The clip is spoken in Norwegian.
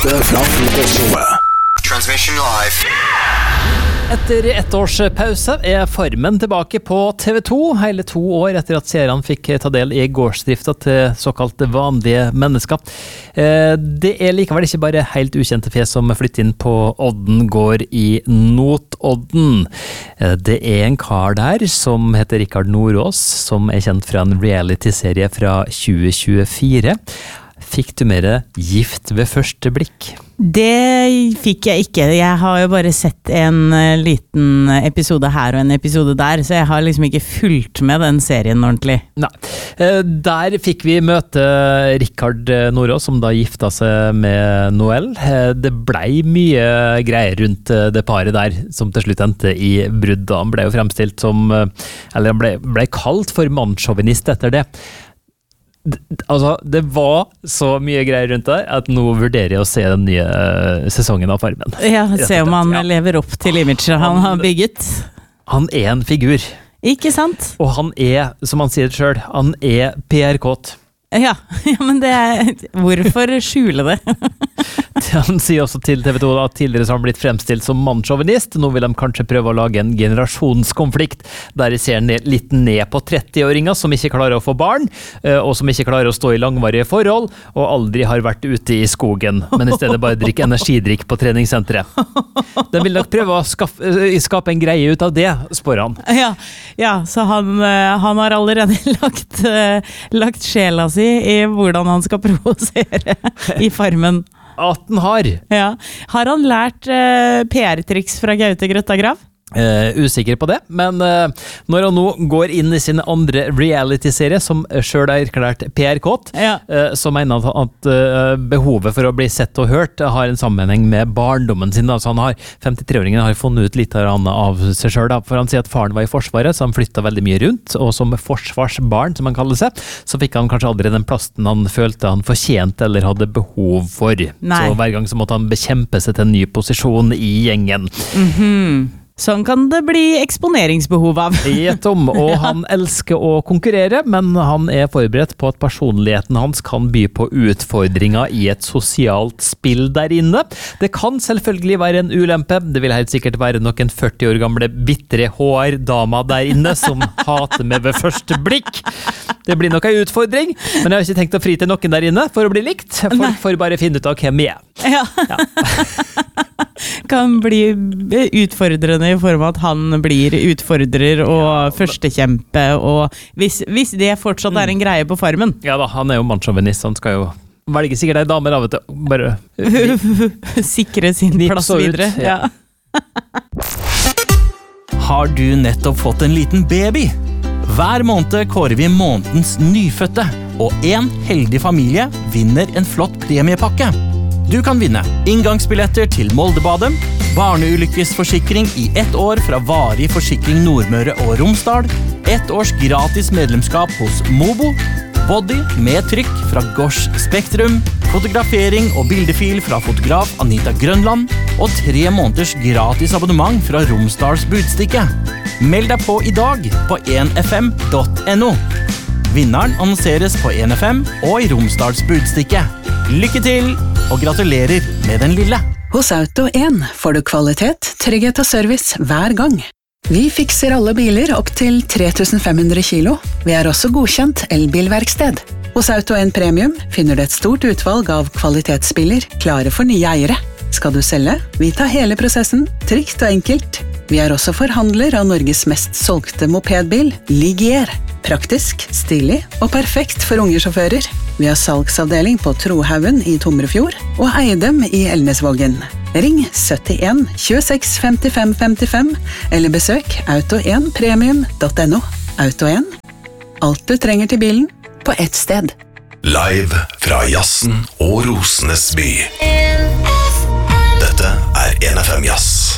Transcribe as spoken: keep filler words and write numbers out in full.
Fra frokost. Transmission live. Etter ett års pause er Farmen tilbake på T V to, hele to år etter at seerne fikk ta del i gårdsdrifta til såkalt vanlige mennesker. Det er likevel ikke bare helt ukjente fjes som flytter inn på Odden gård i Notodden. Det er en kar der som heter Rikard Nordås, som er kjent fra en reality-serie fra tjue tjuefire. Fikk du mer gift ved første blikk? Det fikk jeg ikke. Jeg har jo bare sett en liten episode her og en episode der, så jeg har liksom ikke fulgt med den serien ordentlig. Nei. Der fikk vi møte Rikard Nordås, som da gifta seg med Noel. Det ble mye greier rundt det paret der, som til slutt endte i brudd. Han ble jo fremstilt som, eller han ble, ble kalt for mannssjåvinist etter det. Altså, det var så mye greier rundt der at nå vurderer jeg å se den nye uh, sesongen av Farmen. Ja, se om han ja. lever opp til imaget han, han har bygget. Han er en figur. Ikke sant? Og han er, som han sier selv, han er P R-kåt. Ja, ja, men det er... Hvorfor skjule det? Han sier også til T V to at tidligere så har han blitt fremstilt som mannssjåvinist. Nå vil de kanskje prøve å lage en generasjonskonflikt, der de ser ned, litt ned på tretti-åringer som ikke klarer å få barn, og som ikke klarer å stå i langvarige forhold, og aldri har vært ute i skogen, men i stedet bare drikke energidrikk på treningssenteret. De vil nok prøve å skaffe, skape en greie ut av det, spør han. Ja, ja så han, han har allerede lagt, lagt sjela si i hvordan han skal provosere i Farmen. At den har. Ja. Har han lært uh, P R-triks fra Gaute Grøtta Grav? Uh, usikker på det, men uh, når han nå går inn i sin andre reality-serie, som selv er erklært P R-kåt, ja. uh, så mener han at uh, behovet for å bli sett og hørt har en sammenheng med barndommen sin. Altså han har, femtitre-åringen har funnet ut litt av seg selv, da. For han sier at faren var i Forsvaret, så han flyttet veldig mye rundt, og som forsvarsbarn, som han kaller seg, så fikk han kanskje aldri den plassen han følte han fortjente eller hadde behov for. Nei. Så hver gang så måtte han bekjempe seg til en ny posisjon i gjengen. Mhm. Sånn kan det bli eksponeringsbehov av. Gjett om, og han elsker å konkurrere, men han er forberedt på at personligheten hans kan by på utfordringer i et sosialt spill der inne. Det kan selvfølgelig være en ulempe. Det vil helt sikkert være noen førti år gamle bittre H R-dama der inne som hater meg ved første blikk. Det blir nok en utfordring, men jeg har ikke tenkt å fri til noen der inne for å bli likt. Folk får bare finne ut av hvem jeg er. Ja. Ja. Kan bli utfordrende i form av at han blir utfordrer og ja, førstekjempe, og hvis, hvis det fortsatt er en greie på Farmen. Ja da, han er jo mannssjåvinist, han skal jo velge sikkert ei dame av og til, bare sikre sin plass videre. Ja. Har du nettopp fått en liten baby? Hver måned kårer vi månedens nyfødte, og en heldig familie vinner en flott premiepakke. Du kan vinne inngangsbilletter til Moldebadet, barneulykkesforsikring i ett år fra Varig Forsikring Nordmøre og Romsdal, ett års gratis medlemskap hos Mobo, body med trykk fra Gors Spektrum, fotografering og bildefil fra fotograf Anita Grønland, og tre måneders gratis abonnement fra Romsdals Budstikke. Meld deg på i dag på en f m punktum n o. Vinneren annonseres på en F M og i Romsdals Budstikke. Lykke til, og gratulerer med den lille. Hos Auto en får du kvalitet, trygghet og service hver gang. Vi fikser alle biler opp til tre tusen fem hundre kilo. Vi er også godkjent elbilverksted. Hos Auto en Premium finner du et stort utvalg av kvalitetsbiler klare for nye eiere. Skal du selge? Vi tar hele prosessen, trygt og enkelt. Vi er også forhandler av Norges mest solgte mopedbil, Ligier. Praktisk, stilig og perfekt for unge sjåfører. Vi har salgsavdeling på Trohaugen i Tomrefjord og Eidem i Elnesvågen. Ring syttien tjueseks femtifem femtifem eller besøk auto en premium punktum no. Auto en. Alt du trenger til bilen på ett sted. Live fra jazzen og Rosenes by. Dette er en F M Jazz.